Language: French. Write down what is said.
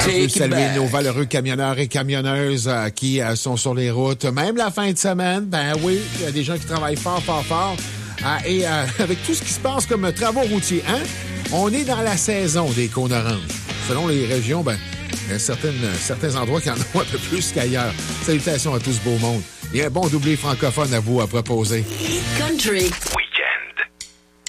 veut saluer nos valeureux camionneurs et camionneuses qui sont sur les routes. Même la fin de semaine, ben oui, il y a des gens qui travaillent fort, fort, fort. Et avec tout ce qui se passe comme travaux routiers, hein, on est dans la saison des cônes oranges. Selon les régions, ben, il y a certains endroits qui en ont un peu plus qu'ailleurs. Salutations à tout ce beau monde. Et un bon doublé francophone à vous à proposer. Country,